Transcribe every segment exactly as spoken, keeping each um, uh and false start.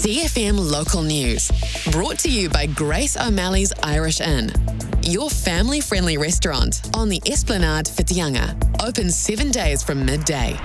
C F M Local News, brought to you by Grace O'Malley's Irish Inn, your family-friendly restaurant on the Esplanade Whitianga, open seven days from midday.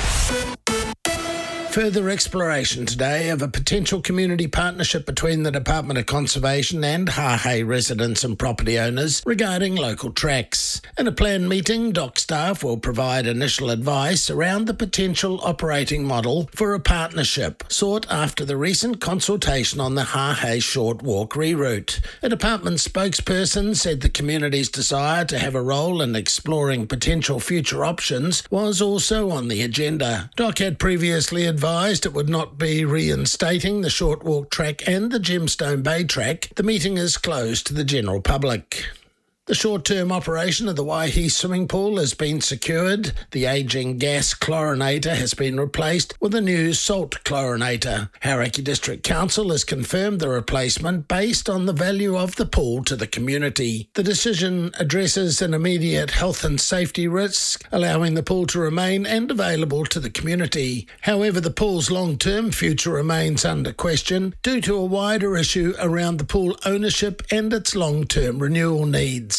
Further exploration today of a potential community partnership between the Department of Conservation and Hahei residents and property owners regarding local tracks. In a planned meeting, D O C staff will provide initial advice around the potential operating model for a partnership sought after the recent consultation on the Hahei Short Walk reroute. A department spokesperson said the community's desire to have a role in exploring potential future options was also on the agenda. D O C had previously advised Advised it would not be reinstating the Short Walk track and the Gemstone Bay track. The meeting is closed to the general public. The short-term operation of the Waihi swimming pool has been secured. The ageing gas chlorinator has been replaced with a new salt chlorinator. Hauraki District Council has confirmed the replacement based on the value of the pool to the community. The decision addresses an immediate health and safety risk, allowing the pool to remain and available to the community. However, the pool's long-term future remains under question due to a wider issue around the pool ownership and its long-term renewal needs.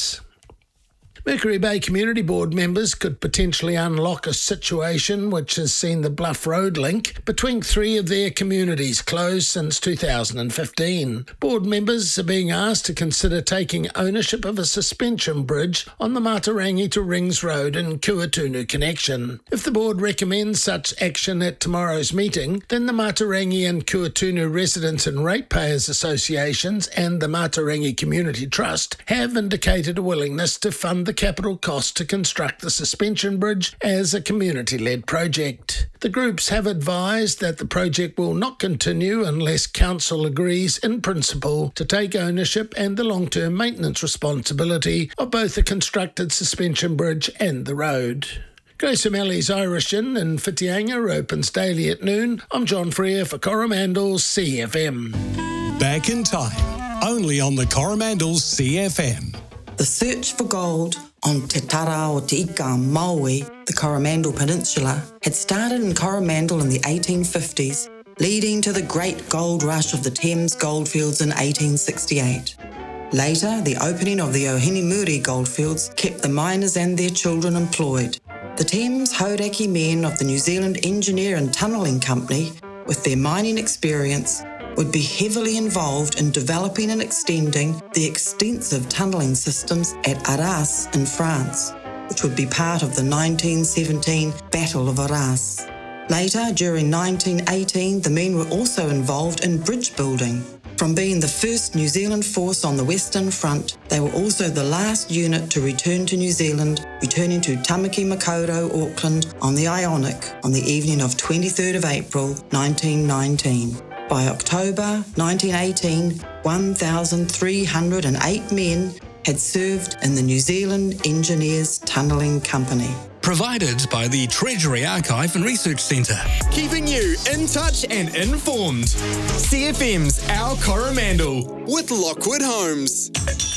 Mercury Bay Community Board members could potentially unlock a situation which has seen the Bluff Road link between three of their communities closed since two thousand fifteen. Board members are being asked to consider taking ownership of a suspension bridge on the Matarangi to Rings Road and Kuatunu connection. If the board recommends such action at tomorrow's meeting, then the Matarangi and Kuatunu Residents and Ratepayers Associations and the Matarangi Community Trust have indicated a willingness to fund the capital cost to construct the suspension bridge as a community-led project. The groups have advised that the project will not continue unless Council agrees in principle to take ownership and the long-term maintenance responsibility of both the constructed suspension bridge and the road. Grace O'Malley's Irish Inn in Whitianga opens daily at noon. I'm John Freer for Coromandel C F M. Back in time, only on the Coromandel C F M. The search for gold on Te Tara o Te Ika Maui, the Coromandel Peninsula, had started in Coromandel in the eighteen fifties, leading to the great gold rush of the Thames goldfields in eighteen sixty-eight. Later, the opening of the Ohinimuri goldfields kept the miners and their children employed. The Thames Hauraki men of the New Zealand Engineer and Tunnelling Company, with their mining experience, would be heavily involved in developing and extending the extensive tunnelling systems at Arras in France, which would be part of the nineteen seventeen Battle of Arras. Later, during nineteen eighteen, the men were also involved in bridge building. From being the first New Zealand force on the Western Front, they were also the last unit to return to New Zealand, returning to Tamaki Makaurau, Auckland, on the Ionic on the evening of twenty-third of April, nineteen nineteen. By October nineteen eighteen, one thousand three hundred eight men had served in the New Zealand Engineers Tunnelling Company. Provided by the Treasury Archive and Research Centre. Keeping you in touch and informed. C F M's Our Coromandel with Lockwood Homes.